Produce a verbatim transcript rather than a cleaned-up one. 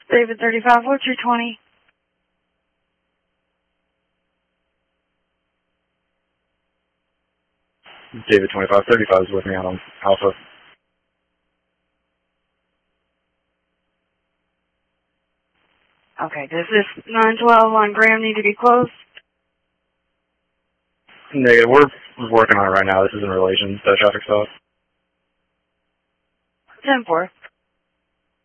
David thirty-five, what's your twenty? David twenty-five thirty-five is with me out on Alpha. Okay, does this nine twelve on Graham need to be closed? Negative. We're working on it right now. This is in relation to that traffic stop. ten four.